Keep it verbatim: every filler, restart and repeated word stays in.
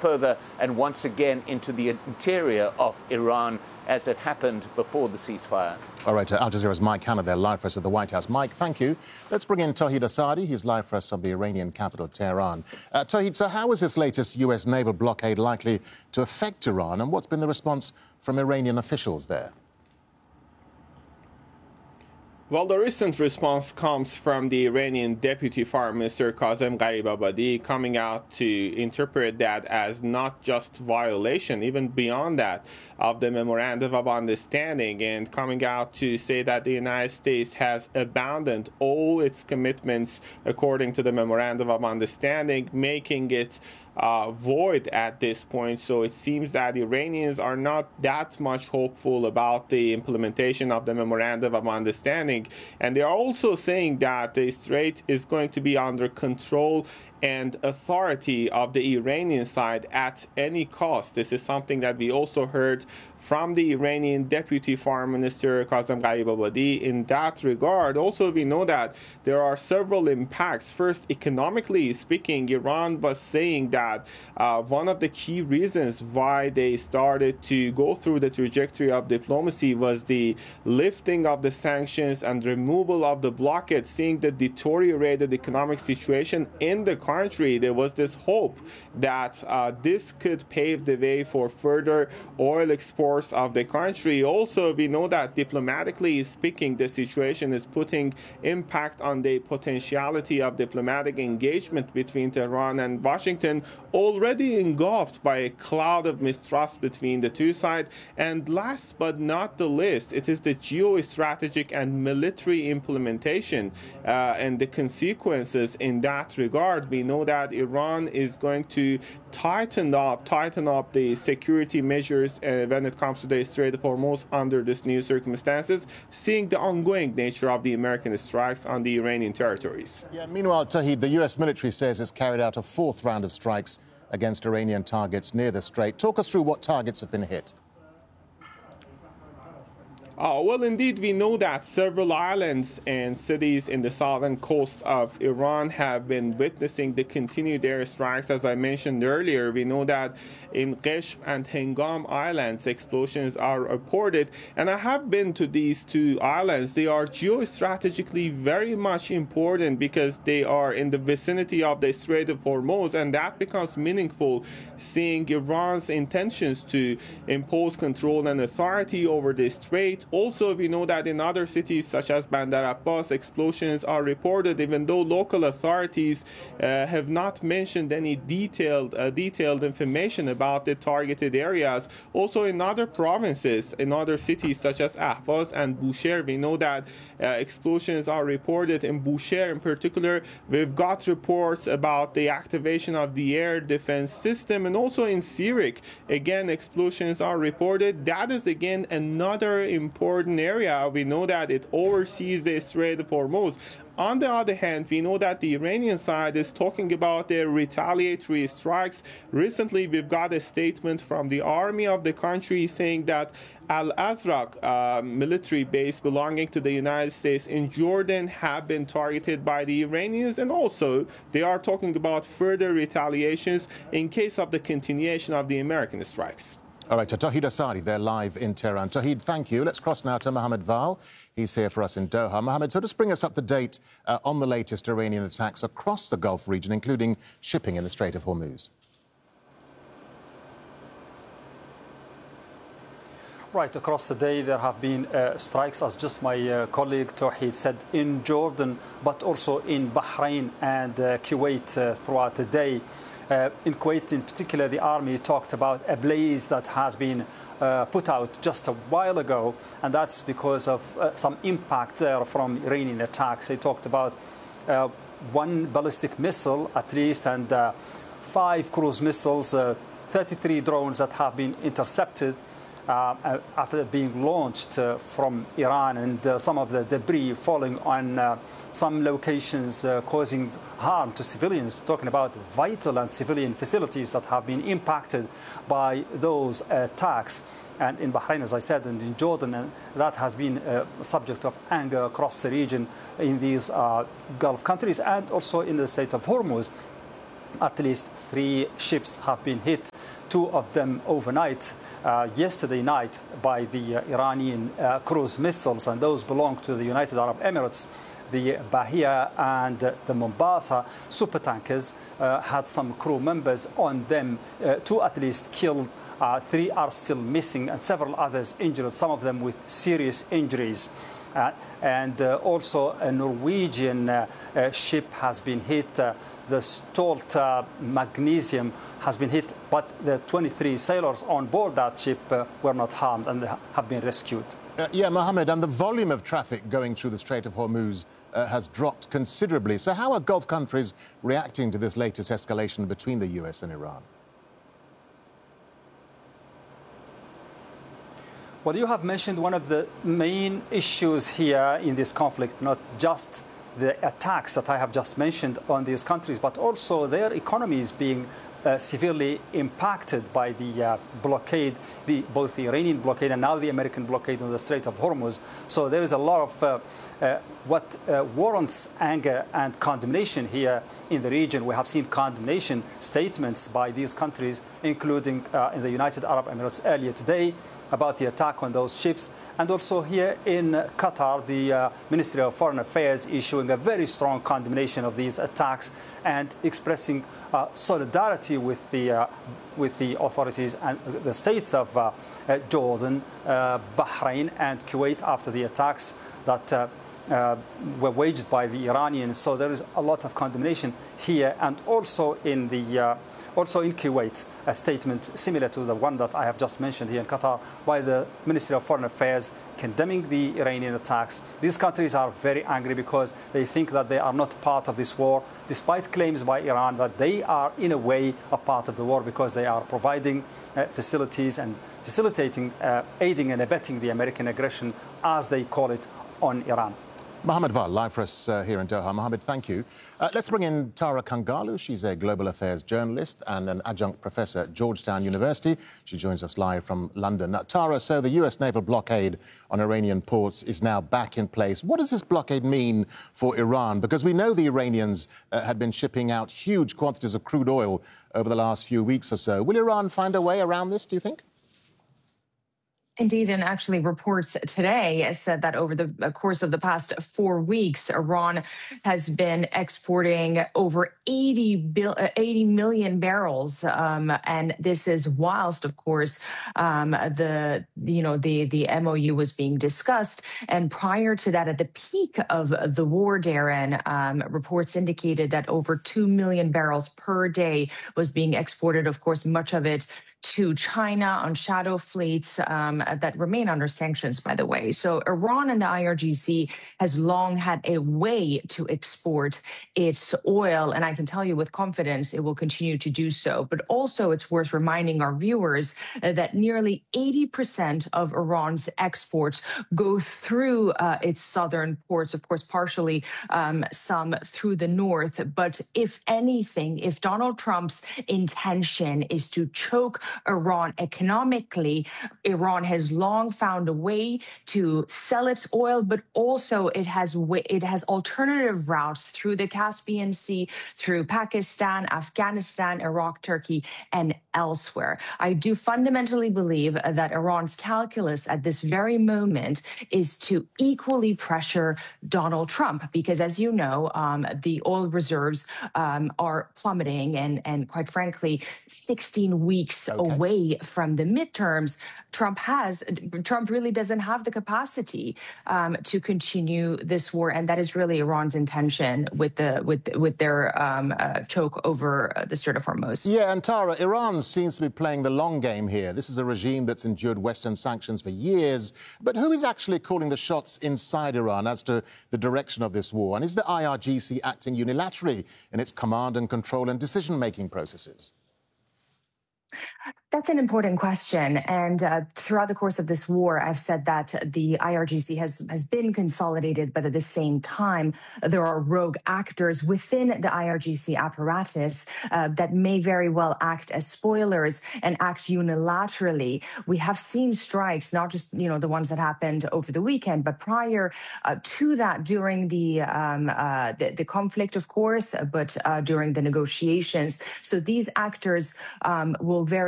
further and once again into the interior of Iran, as it happened before the ceasefire. All right, uh, Al Jazeera's Mike Hanna there, live for us at the White House. Mike, thank you. Let's bring in Tauhid Asadi. He's live for us from the Iranian capital, Tehran. Uh, Tauhid, so how is this latest U S naval blockade likely to affect Iran, and what's been the response from Iranian officials there? Well, the recent response comes from the Iranian Deputy Foreign Minister Kazem Gharibabadi, coming out to interpret that as not just violation, even beyond that, of the Memorandum of Understanding, and coming out to say that the United States has abandoned all its commitments according to the Memorandum of Understanding, making it Uh, void at this point. So it seems that Iranians are not that much hopeful about the implementation of the Memorandum of Understanding. And they are also saying that the Strait is going to be under control and authority of the Iranian side at any cost. This is something that we also heard from the Iranian Deputy Foreign Minister Kazem Gharibabadi in that regard. Also, we know that there are several impacts. First, economically speaking, Iran was saying that uh, one of the key reasons why they started to go through the trajectory of diplomacy was the lifting of the sanctions and removal of the blockade, seeing the deteriorated economic situation in the country. There was this hope that uh, this could pave the way for further oil exports of the country. Also, we know that diplomatically speaking, the situation is putting impact on the potentiality of diplomatic engagement between Tehran and Washington, already engulfed by a cloud of mistrust between the two sides. And last but not the least, it is the geostrategic and military implementation uh, and the consequences in that regard. We know that Iran is going to tighten up, tighten up the security measures uh, when it comes to the Strait of Hormuz under this new circumstances, seeing the ongoing nature of the American strikes on the Iranian territories. Yeah, meanwhile, Tauhid, the U S military says it's carried out a fourth round of strikes against Iranian targets near the Strait. Talk us through what targets have been hit. Uh, well, indeed, we know that several islands and cities in the southern coast of Iran have been witnessing the continued airstrikes. As I mentioned earlier, we know that in Qeshm and Hengam islands, explosions are reported. And I have been to these two islands. They are geostrategically very much important because they are in the vicinity of the Strait of Hormuz, and that becomes meaningful, seeing Iran's intentions to impose control and authority over the strait. Also, we know that in other cities such as Bandar Abbas, explosions are reported, even though local authorities uh, have not mentioned any detailed uh, detailed information about the targeted areas. Also, in other provinces, in other cities such as Ahvaz and Bushehr, we know that uh, explosions are reported. In Bushehr in particular, we've got reports about the activation of the air defense system, and also in Sirik, again, explosions are reported. That is, again, another important important area. We know that it oversees the Strait of Hormuz. On the other hand, we know that the Iranian side is talking about their retaliatory strikes. Recently, we've got a statement from the army of the country saying that Al-Azraq uh, military base belonging to the United States in Jordan have been targeted by the Iranians, and also they are talking about further retaliations in case of the continuation of the American strikes. All right, to Tauhid Asadi, they're live in Tehran. Tauhid, thank you. Let's cross now to Mohammed Val. He's here for us in Doha. Mohammed, so just bring us up to date uh, on the latest Iranian attacks across the Gulf region, including shipping in the Strait of Hormuz. Right, across the day there have been uh, strikes, as just my uh, colleague Tauhid said, in Jordan, but also in Bahrain and uh, Kuwait uh, throughout the day. Uh, in Kuwait, in particular, the army talked about a blaze that has been uh, put out just a while ago, and that's because of uh, some impact there from Iranian attacks. They talked about uh, one ballistic missile at least, and uh, five cruise missiles, uh, thirty-three drones that have been intercepted uh, after being launched uh, from Iran, and uh, some of the debris falling on uh, some locations uh, causing harm to civilians, talking about vital and civilian facilities that have been impacted by those attacks. And in Bahrain, as I said, and in Jordan, and that has been a subject of anger across the region in these uh, Gulf countries and also in the Strait of Hormuz. at least three ships have been hit, two of them overnight, uh, yesterday night, by the uh, Iranian uh, cruise missiles, and those belong to the United Arab Emirates. The Bahia and uh, the Mombasa supertankers uh, had some crew members on them, uh, two at least killed, uh, three are still missing, and several others injured, some of them with serious injuries. Uh, and uh, also a Norwegian uh, uh, ship has been hit. Uh, the Stolt uh, Magnesium has been hit, but the twenty-three sailors on board that ship uh, were not harmed and have been rescued. Uh, yeah, Mohammed, and the volume of traffic going through the Strait of Hormuz uh, has dropped considerably. So how are Gulf countries reacting to this latest escalation between the U S and Iran? Well, you have mentioned one of the main issues here in this conflict, not just the attacks that I have just mentioned on these countries, but also their economies being uh, severely impacted by the uh, blockade, the, both the Iranian blockade and now the American blockade on the Strait of Hormuz. So there is a lot of uh, uh, what uh, warrants anger and condemnation here in the region. We have seen condemnation statements by these countries, including uh, in the United Arab Emirates earlier today, about the attack on those ships. And also here in Qatar, the uh, Ministry of Foreign Affairs issuing a very strong condemnation of these attacks and expressing uh, solidarity with the, uh, with the authorities and the states of uh, uh, Jordan, uh, Bahrain and Kuwait after the attacks that uh, uh, were waged by the Iranians. So there is a lot of condemnation here, and also in the uh, Also in Kuwait, a statement similar to the one that I have just mentioned here in Qatar by the Ministry of Foreign Affairs condemning the Iranian attacks. These countries are very angry because they think that they are not part of this war, despite claims by Iran that they are in a way a part of the war because they are providing uh, facilities and facilitating, uh, aiding and abetting the American aggression, as they call it, on Iran. Mohammed Val, live for us uh, here in Doha. Mohammed, thank you. Uh, let's bring in Tara Kangalu. She's a global affairs journalist and an adjunct professor at Georgetown University. She joins us live from London. Now, Tara, so the U S naval blockade on Iranian ports is now back in place. What does this blockade mean for Iran? Because we know the Iranians uh, had been shipping out huge quantities of crude oil over the last few weeks or so. Will Iran find a way around this, do you think? Indeed, and actually reports today said that over the course of the past four weeks, Iran has been exporting over eighty, bil- eighty million barrels. Um, and this is whilst, of course, um, the, you know, the, the M O U was being discussed. And prior to that, at the peak of the war, Darren, um, reports indicated that over two million barrels per day was being exported. Of course, much of it to China on shadow fleets um, that remain under sanctions, by the way. So Iran and the I R G C has long had a way to export its oil, and I can tell you with confidence it will continue to do so. But also it's worth reminding our viewers uh, that nearly eighty percent of Iran's exports go through uh, its southern ports, of course, partially um, some through the north. But if anything, if Donald Trump's intention is to choke Iran economically, Iran has long found a way to sell its oil, but also it has it has alternative routes through the Caspian Sea, through Pakistan, Afghanistan, Iraq, Turkey, and elsewhere. I do fundamentally believe that Iran's calculus at this very moment is to equally pressure Donald Trump, because, as you know, um, the oil reserves um, are plummeting, and, and quite frankly, sixteen weeks okay. away from the midterms. Trump has Trump really doesn't have the capacity um, to continue this war, and that is really Iran's intention with the with with their um, uh, choke over uh, the Strait of Hormuz. Yeah, and Tara, Iran seems to be playing the long game here. This is a regime that's endured Western sanctions for years, but who is actually calling the shots inside Iran as to the direction of this war? And is the I R G C acting unilaterally in its command and control and decision-making processes? That's an important question. And uh, throughout the course of this war, I've said that the I R G C has, has been consolidated, but at the same time, there are rogue actors within the I R G C apparatus uh, that may very well act as spoilers and act unilaterally. We have seen strikes, not just you know the ones that happened over the weekend, but prior uh, to that, during the, um, uh, the the conflict, of course, but uh, during the negotiations. So these actors um, will very